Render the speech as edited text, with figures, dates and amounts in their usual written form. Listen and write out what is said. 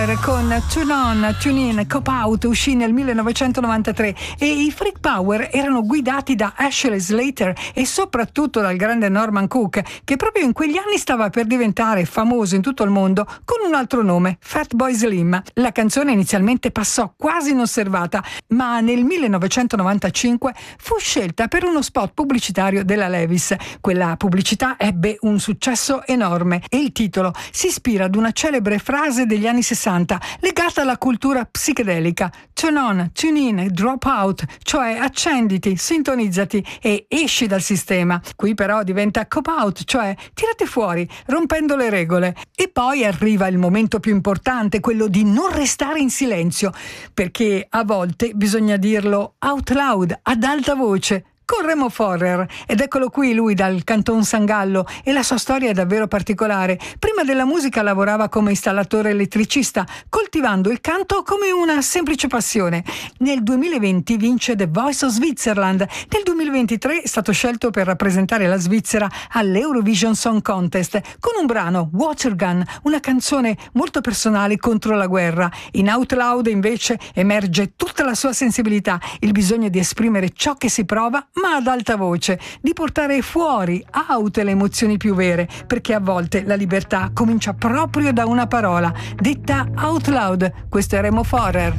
Power con Tune On, Tune In, Cop Out uscì nel 1993 e i Freak Power erano guidati da Ashley Slater e soprattutto dal grande Norman Cook, che proprio in quegli anni stava per diventare famoso in tutto il mondo con un altro nome, Fatboy Slim. La canzone inizialmente passò quasi inosservata, ma nel 1995 fu scelta per uno spot pubblicitario della Levi's. Quella pubblicità ebbe un successo enorme e il titolo si ispira ad una celebre frase degli anni 60 legata alla cultura psichedelica: turn on, tune in, drop out, cioè accenditi, sintonizzati e esci dal sistema. Qui però diventa cop out, cioè tirati fuori, rompendo le regole. E poi arriva il momento più importante, quello di non restare in silenzio, perché a volte bisogna dirlo out loud, ad alta voce, con Remo Forrer. Ed eccolo qui lui dal Canton San Gallo, e la sua storia è davvero particolare. Prima della musica lavorava come installatore elettricista, coltivando il canto come una semplice passione. Nel 2020 vince The Voice of Switzerland. Nel 2023 è stato scelto per rappresentare la Svizzera all'Eurovision Song Contest con un brano, Water Gun, una canzone molto personale contro la guerra. In Out Loud invece emerge tutta la sua sensibilità, il bisogno di esprimere ciò che si prova ma ad alta voce, di portare fuori, out, le emozioni più vere, perché a volte la libertà comincia proprio da una parola, detta out loud. Questo è Remo Forrer.